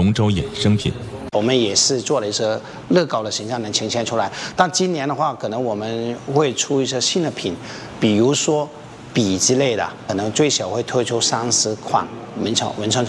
龙舟衍生品。 我们也是做了一些乐高的形象能呈现出来，但今年的话，可能我们会出一些新的品，比如说笔之类的，可能最少会推出30款文创